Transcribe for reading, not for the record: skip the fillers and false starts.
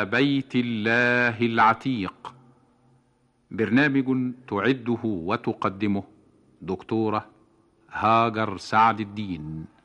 بيت الله العتيق، برنامج تعده وتقدمه دكتورة هاجر سعد الدين.